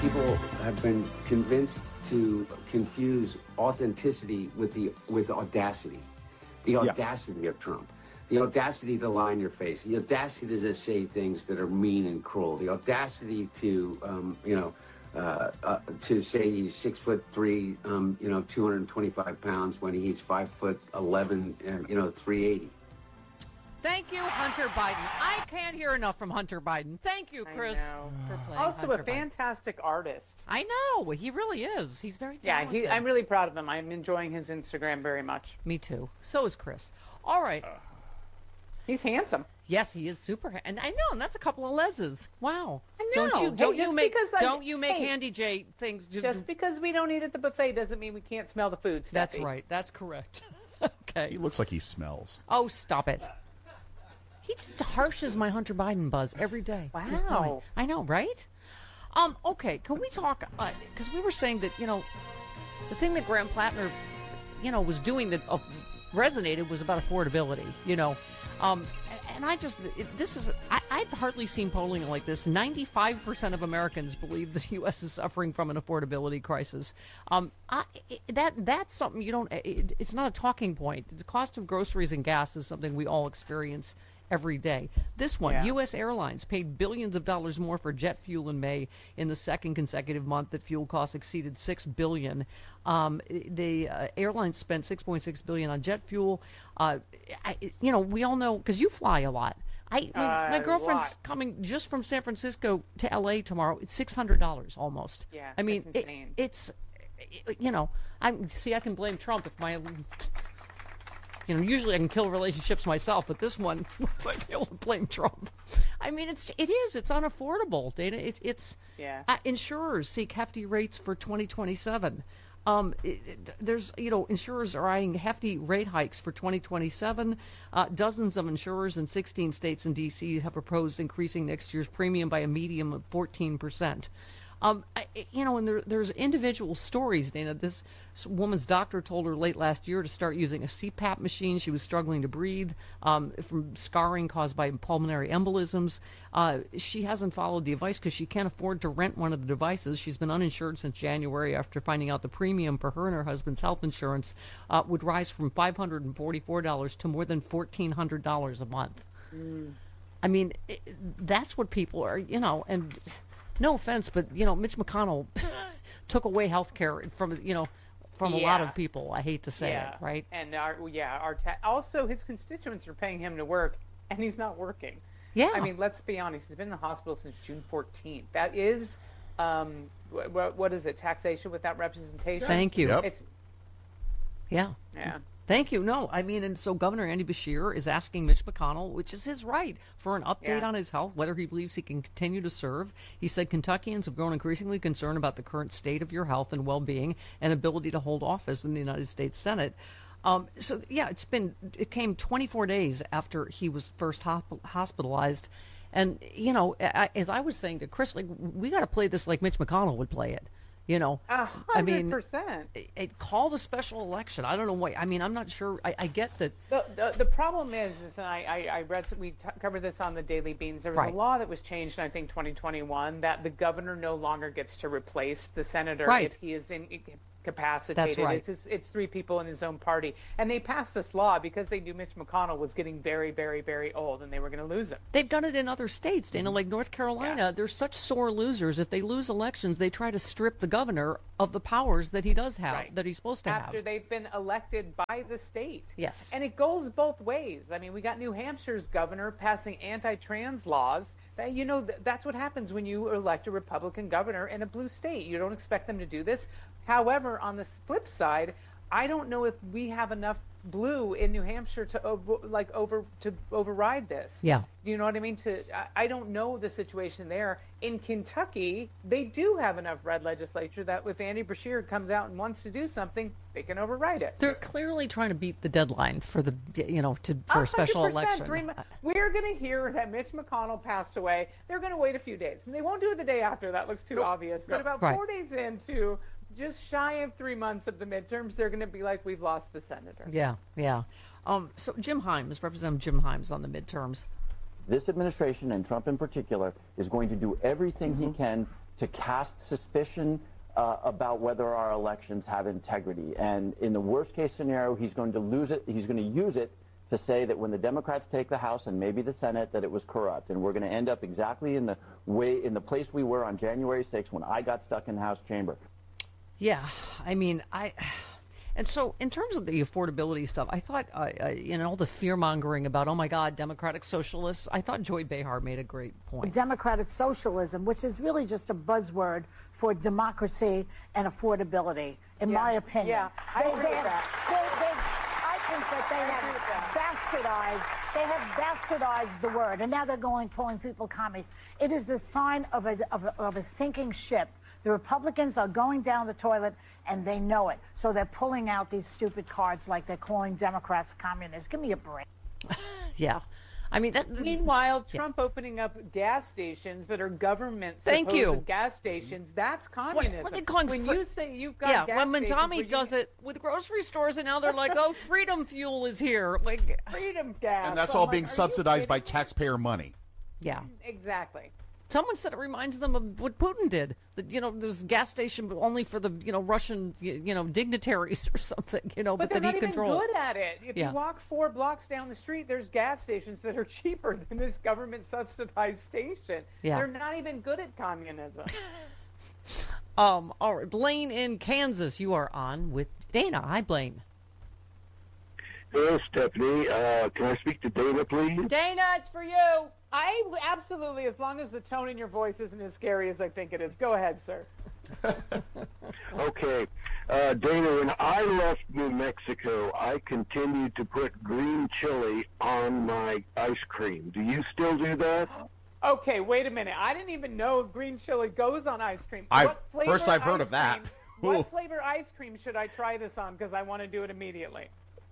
people have been convinced to confuse authenticity with audacity. The audacity of Trump. The audacity to lie in your face. The audacity to just say things that are mean and cruel. The audacity to, to say he's 6'3", 225 pounds when he's 5'11", 380. Thank you, Hunter Biden. I can't hear enough from Hunter Biden. Thank you, Chris, for playing Also Hunter a fantastic artist. I know. He really is. He's very talented. Yeah, I'm really proud of him. I'm enjoying his Instagram very much. Me too. So is Chris. All right. He's handsome. Yes, he is super. And I know, and that's a couple of leses. Wow. I know. Don't you make Handy J things. Just because we don't eat at the buffet doesn't mean we can't smell the food, Steffi. That's right. That's correct. Okay. He looks like he smells. Oh, stop it. He just harshes my Hunter Biden buzz every day. Wow. I know, right? Okay, can we talk, because we were saying that, the thing that Graham Plattner, was doing that resonated was about affordability, and I've hardly seen polling like this. 95% of Americans believe the U.S. is suffering from an affordability crisis. That's something it's not a talking point. The cost of groceries and gas is something we all experience every day. This one, U.S. Airlines paid billions of dollars more for jet fuel in May, in the second consecutive month that fuel costs exceeded $6 billion. The airlines spent $6.6 billion on jet fuel. We all know, because you fly a lot. My girlfriend's coming just from San Francisco to L.A. tomorrow. It's $600 almost. Yeah, I mean, that's insane. I can blame Trump if my... usually I can kill relationships myself, but this one, I might be able to blame Trump. I mean, it's unaffordable, Dana. Insurers seek hefty rates for 2027. Insurers are eyeing hefty rate hikes for 2027. Dozens of insurers in 16 states and D.C. have proposed increasing next year's premium by a median of 14%. And there's individual stories, Dana. This woman's doctor told her late last year to start using a CPAP machine. She was struggling to breathe from scarring caused by pulmonary embolisms. She hasn't followed the advice because she can't afford to rent one of the devices. She's been uninsured since January after finding out the premium for her and her husband's health insurance would rise from $544 to more than $1,400 a month. I mean, that's what people are, and... No offense, but Mitch McConnell took away health care from a lot of people. I hate to say it, right? And also his constituents are paying him to work, and he's not working. Yeah. I mean, let's be honest. He's been in the hospital since June 14th. That is, what is it? Taxation without representation. Thank you. Yep. Yeah. Thank you. No, I mean, and so Governor Andy Beshear is asking Mitch McConnell, which is his right, for an update on his health, whether he believes he can continue to serve. He said Kentuckians have grown increasingly concerned about the current state of your health and well-being and ability to hold office in the United States Senate. It came 24 days after he was first hospitalized. And, as I was saying to Chris, we got to play this like Mitch McConnell would play it. 100%. Call the special election. I don't know why. I mean, I'm not sure. I get that. The problem is and I read, we covered this on the Daily Beans. There was a law that was changed in, I think, 2021, that the governor no longer gets to replace the senator if he is incapacitated. That's right. It's three people in his own party. And they passed this law because they knew Mitch McConnell was getting very, very, very old and they were going to lose him. They've done it in other states, Dana, like North Carolina. They're such sore losers. If they lose elections, they try to strip the governor of the powers that he does have, that he's supposed to have. After they've been elected by the state. Yes. And it goes both ways. I mean, we got New Hampshire's governor passing anti-trans laws. That's what happens when you elect a Republican governor in a blue state. You don't expect them to do this. However, on the flip side, I don't know if we have enough blue in New Hampshire to override this. Yeah. Do you know what I mean? I don't know the situation there. In Kentucky, they do have enough red legislature that if Andy Beshear comes out and wants to do something, they can override it. They're clearly trying to beat the deadline for the for a special election. We're going to hear that Mitch McConnell passed away. They're going to wait a few days, and they won't do it the day after. That looks too obvious. But about 4 days into, just shy of 3 months of the midterms, they're going to be like, we've lost the senator. Yeah. So Jim Himes, Representative Jim Himes on the midterms. This administration, and Trump in particular, is going to do everything he can to cast suspicion about whether our elections have integrity. And in the worst case scenario, he's going to lose it. He's going to use it to say that when the Democrats take the House and maybe the Senate, that it was corrupt. And we're going to end up exactly in the place we were on January 6th when I got stuck in the House chamber. Yeah, I mean, and so in terms of the affordability stuff, I thought, all the fear-mongering about, oh, my God, democratic socialists, I thought Joy Behar made a great point. Democratic socialism, which is really just a buzzword for democracy and affordability, in my opinion. Yeah, I agree with that. I think that they have bastardized the word, and now they're calling people commies. It is the sign of a sinking ship. The Republicans are going down the toilet, and they know it. So they're pulling out these stupid cards like they're calling Democrats communists. Give me a break. Yeah. I mean, meanwhile, Trump opening up gas stations that are government gas stations, that's communism. What they calling when you say you've got gas when Monzami does it with grocery stores, and now they're like, oh, freedom fuel is here. Like freedom gas. And that's all being subsidized by taxpayer money. Yeah. Exactly. Someone said it reminds them of what Putin did. That, there's a gas station only for the, Russian, dignitaries or something, but that he controls. But they're not even good at it. If you walk 4 blocks down the street, there's gas stations that are cheaper than this government-subsidized station. Yeah. They're not even good at communism. All right, Blaine in Kansas, you are on with Dana. Hi, Blaine. Hello, Stephanie. Can I speak to Dana, please? Dana, it's for you. I absolutely, as long as the tone in your voice isn't as scary as I think it is. Go ahead, sir. Okay. Dana, when I left New Mexico, I continued to put green chili on my ice cream. Do you still do that? Okay, wait a minute. I didn't even know green chili goes on ice cream. First I've heard of that. What flavor ice cream should I try this on? Because I want to do it immediately.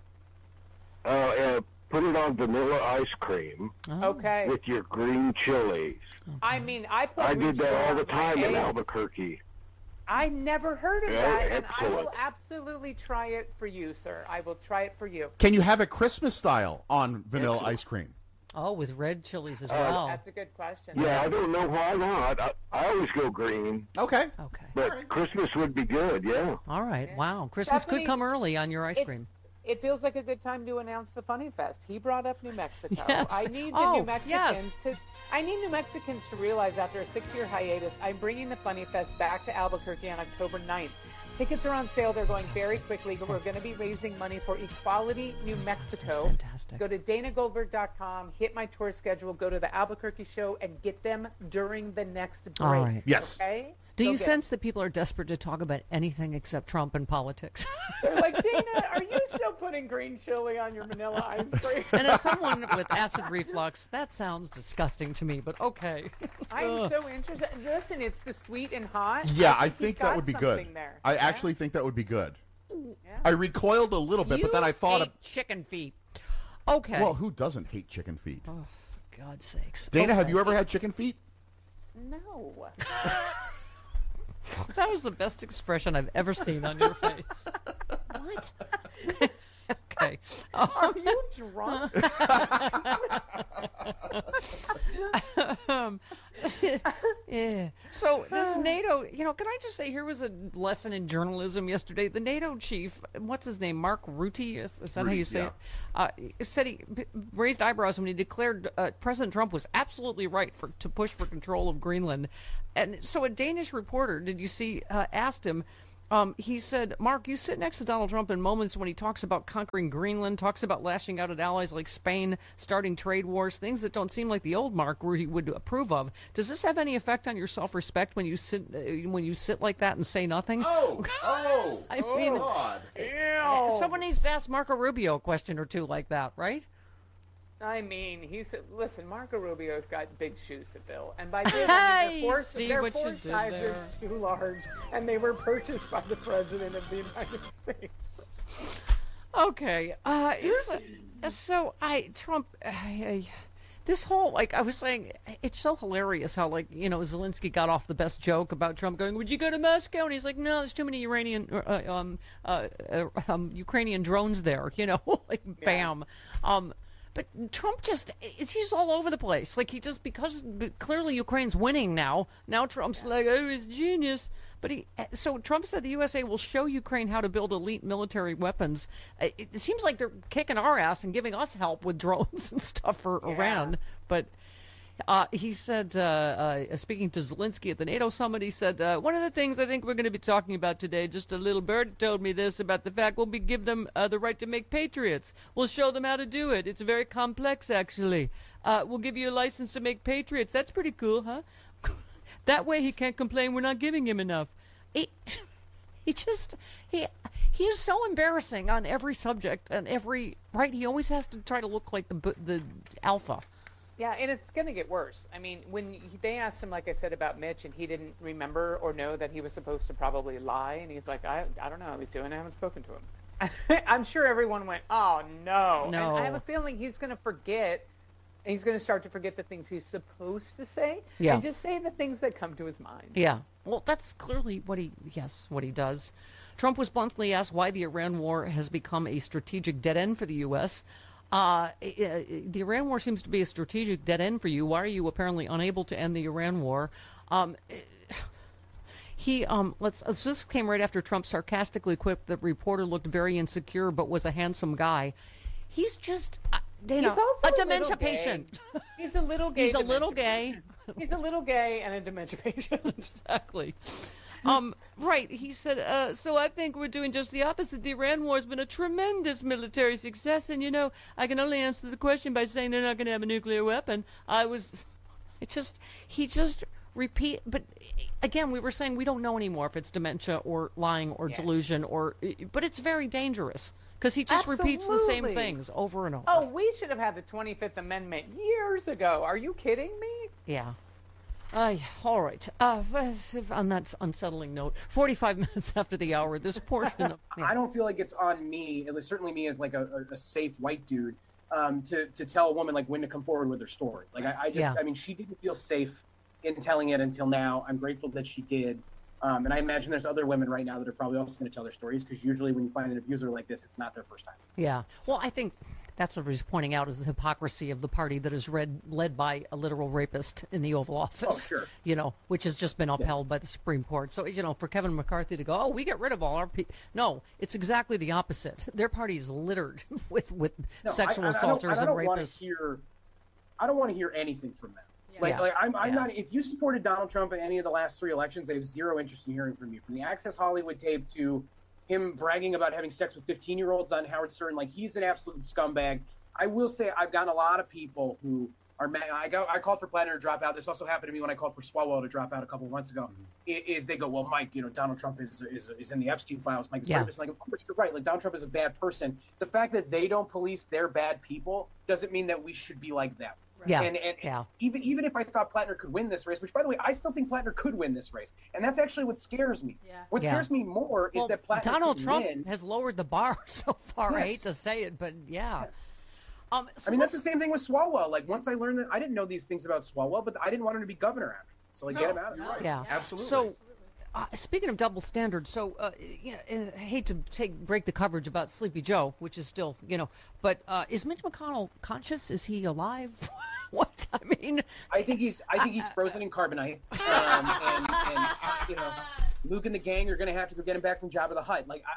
Put it on vanilla ice cream. Okay. With your green chilies. I mean, I did that all the time in Albuquerque. I never heard of that, excellent. and I will absolutely try it for you, sir. I will try it for you. Can you have it Christmas style on vanilla ice cream? Oh, with red chilies as well. That's a good question. Yeah, I don't know why not. I always go green. Okay. But Christmas would be good, yeah. All right. Wow. Christmas could come early on your ice cream. It feels like a good time to announce the Funny Fest. He brought up New Mexico. Yes. I need New Mexicans to realize after a 6-year hiatus, I'm bringing the Funny Fest back to Albuquerque on October 9th. Tickets are on sale. They're going very quickly. We're going to be raising money for Equality New Mexico. Fantastic. Go to DanaGoldberg.com, hit my tour schedule, go to the Albuquerque show, and get them during the next break. All right. Yes. Okay? Do you sense that people are desperate to talk about anything except Trump and politics? They're like, Dana, are you still putting green chili on your vanilla ice cream? And as someone with acid reflux, that sounds disgusting to me, but okay. I'm so interested. Listen, it's the sweet and hot. Yeah, I think that would be good. There. I actually think that would be good. Yeah. I recoiled a little bit, but then I thought hate chicken feet. Okay. Well, who doesn't hate chicken feet? Oh, for God's sakes. Dana, have you ever had chicken feet? No. That was the best expression I've ever seen on your face. What? Okay. Are you drunk? Yeah. So this NATO, can I just say, here was a lesson in journalism yesterday. The NATO chief, what's his name, Mark Rutte, is that how you say it? Said he raised eyebrows when he declared President Trump was absolutely right to push for control of Greenland. And so a Danish reporter, did you see, asked him, he said, Mark, you sit next to Donald Trump in moments when he talks about conquering Greenland, talks about lashing out at allies like Spain, starting trade wars, things that don't seem like the old Mark where he would approve of. Does this have any effect on your self-respect when you sit like that and say nothing? I mean, God. Someone needs to ask Marco Rubio a question or two like that, right? I mean, listen, Marco Rubio's got big shoes to fill. And by big, I mean their force size is too large, and they were purchased by the President of the United States. Okay. Trump, this whole, I was saying, it's so hilarious how, Zelensky got off the best joke about Trump going, would you go to Moscow? And he's like, no, there's too many Ukrainian drones there, bam. But Trump he's all over the place. Like because clearly Ukraine's winning now. Now Trump's like, oh, he's genius. But so Trump said the USA will show Ukraine how to build elite military weapons. It seems like they're kicking our ass and giving us help with drones and stuff for Iran. But he said, speaking to Zelensky at the NATO summit, he said, one of the things I think we're going to be talking about today, just a little bird told me this about the fact we'll give them the right to make patriots. We'll show them how to do it. It's very complex, actually. We'll give you a license to make patriots. That's pretty cool, huh? That way he can't complain we're not giving him enough. He is so embarrassing on every subject and right. He always has to try to look like the alpha. Yeah, and it's going to get worse. I mean, when they asked him, like I said, about Mitch, and he didn't remember or know that he was supposed to probably lie, and he's like, I don't know how he's doing. I haven't spoken to him. I'm sure everyone went, oh, no. And I have a feeling he's going to forget. He's going to start to forget the things he's supposed to say and just say the things that come to his mind. Yeah. Well, that's clearly what he does. Trump was bluntly asked why the Iran war has become a strategic dead end for the U.S. The Iran war seems to be a strategic dead end for you. Why are you apparently unable to end the Iran war? This came right after Trump sarcastically quipped that reporter looked very insecure but was a handsome guy. He's just, Dana, a dementia patient. He's a little gay. He's a little gay. He's a little gay and a dementia patient. Exactly. Right. He said, so I think we're doing just the opposite. The Iran war has been a tremendous military success. And, I can only answer the question by saying they're not going to have a nuclear weapon. He just repeat. But again, we were saying we don't know anymore if it's dementia or lying or delusion but it's very dangerous because he just repeats the same things over and over. Oh, we should have had the 25th Amendment years ago. Are you kidding me? Yeah. All right. On that unsettling note, 45 minutes after the hour, this portion of... I don't feel like it's on me, it was certainly me as like a safe white dude, to tell a woman like when to come forward with her story. Like I mean, she didn't feel safe in telling it until now. I'm grateful that she did. And I imagine there's other women right now that are probably also going to tell their stories because usually when you find an abuser like this, it's not their first time. Yeah. Well, I think that's what he's pointing out is the hypocrisy of the party that is led by a literal rapist in the Oval Office. Oh, sure. Which has just been upheld by the Supreme Court. So, for Kevin McCarthy to go, oh, we get rid of all our people. No, it's exactly the opposite. Their party is littered with sexual assaulters and rapists. I don't want to hear anything from them. I'm not. If you supported Donald Trump in any of the last 3 elections, I have zero interest in hearing from you. From the Access Hollywood tape to him bragging about having sex with 15-year-olds on Howard Stern, like he's an absolute scumbag. I will say I've gotten a lot of people who are mad. I called for Plattner to drop out. This also happened to me when I called for Swalwell to drop out a couple of months ago. Is they go, well, Mike, Donald Trump is in the Epstein files. Mike is rapist. Like, of course you're right. Like Donald Trump is a bad person. The fact that they don't police their bad people doesn't mean that we should be like them. Yeah. And even if I thought Plattner could win this race, which by the way, I still think Plattner could win this race. And that's actually what scares me. Yeah. What scares me more is that Plattner Donald Trump has lowered the bar so far. Yes. I hate to say it, but yeah. Yes. I mean, that's the same thing with Swalwell. Like once I learned that, I didn't know these things about Swalwell, but I didn't want him to be governor after. So get him out. Right. Yeah. Absolutely. So speaking of double standards, so I hate to break the coverage about Sleepy Joe, which is still, but is Mitch McConnell conscious? Is he alive? What? I mean, I think he's frozen in carbonite, and Luke and the gang are going to have to go get him back from Jabba the Hutt. Like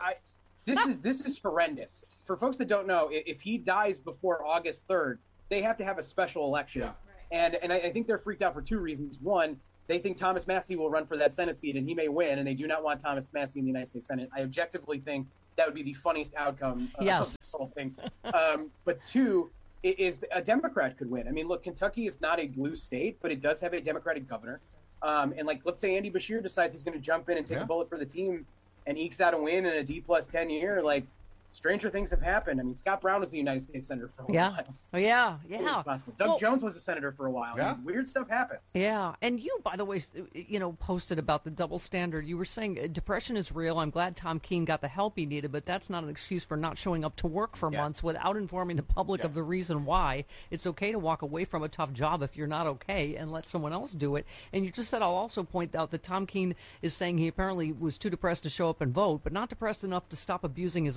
this is horrendous. For folks that don't know, if he dies before August 3rd, they have to have a special election, and I think they're freaked out for 2 reasons. One, they think Thomas Massie will run for that Senate seat and he may win, and they do not want Thomas Massie in the United States Senate. I objectively think that would be the funniest outcome of this whole thing. But 2 is a Democrat could win. I mean, look, Kentucky is not a blue state, but it does have a Democratic governor. And let's say Andy Beshear decides he's going to jump in and take a bullet for the team and ekes out a win in a D+10 year. Like, stranger things have happened. I mean, Scott Brown was the United States Senator for a while. Yeah. Doug Jones was a senator for a while. Yeah. I mean, weird stuff happens. Yeah. And you, by the way, posted about the double standard. You were saying depression is real. I'm glad Tom Keene got the help he needed, but that's not an excuse for not showing up to work for months without informing the public of the reason why. It's okay to walk away from a tough job if you're not okay and let someone else do it. And you just said, I'll also point out that Tom Keene is saying he apparently was too depressed to show up and vote, but not depressed enough to stop abusing his office by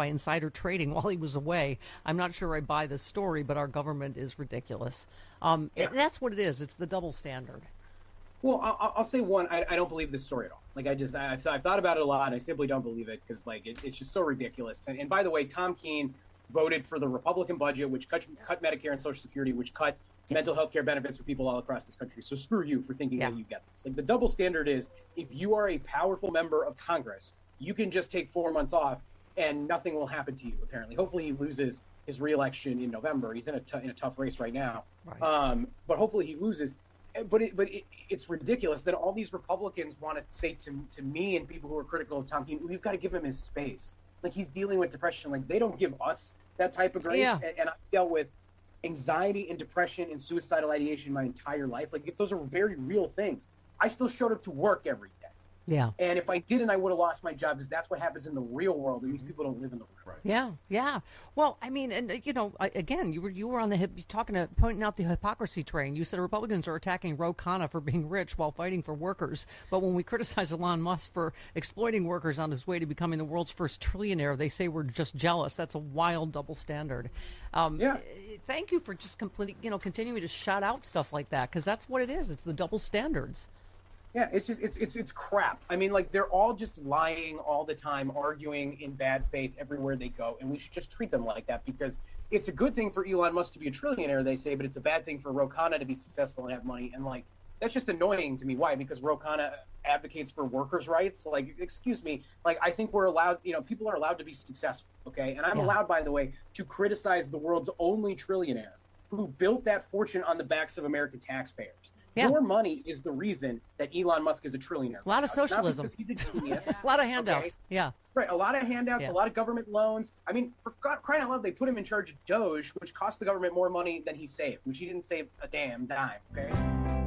by insider trading while he was away. I'm not sure I buy this story, but our government is ridiculous. That's what it is. It's the double standard. Well, I'll say one. I don't believe this story at all. Like I've thought about it a lot. And I simply don't believe it because like it's just so ridiculous. And by the way, Tom Keene voted for the Republican budget, which cut Medicare and Social Security, which cut mental health care benefits for people all across this country. So screw you for thinking that you get this. Like the double standard is if you are a powerful member of Congress, you can just take 4 months off and nothing will happen to you. Apparently, hopefully he loses his reelection in November. He's in a tough race right now. Right. But hopefully he loses. But it's ridiculous that all these Republicans want to say to me and people who are critical of Tom Keene, we've got to give him his space. Like he's dealing with depression. Like they don't give us that type of grace. Yeah. And I've dealt with anxiety and depression and suicidal ideation my entire life. Like those are very real things. I still showed up to work every day. Yeah. And if I didn't, I would have lost my job because that's what happens in the real world. And these people don't live in the real world. Yeah. Yeah. Well, I mean, and again, you were on the pointing out the hypocrisy train. You said Republicans are attacking Ro Khanna for being rich while fighting for workers. But when we criticize Elon Musk for exploiting workers on his way to becoming the world's first trillionaire, they say we're just jealous. That's a wild double standard. Thank you for just continuing to shout out stuff like that because that's what it is. It's the double standards. Yeah, it's crap. I mean, like they're all just lying all the time, arguing in bad faith everywhere they go, and we should just treat them like that because it's a good thing for Elon Musk to be a trillionaire, they say, but it's a bad thing for Ro Khanna to be successful and have money. And like that's just annoying to me. Why? Because Ro Khanna advocates for workers' rights. Like, excuse me. Like, I think we're allowed. People are allowed to be successful. Okay, and I'm allowed, by the way, to criticize the world's only trillionaire who built that fortune on the backs of American taxpayers. Yeah. Your money is the reason that Elon Musk is a trillionaire. A lot of socialism. He's a genius. A lot of handouts. Okay? Yeah. Right. A lot of handouts, a lot of government loans. I mean, for crying out loud, they put him in charge of Doge, which cost the government more money than he saved, which he didn't save a damn dime. Okay.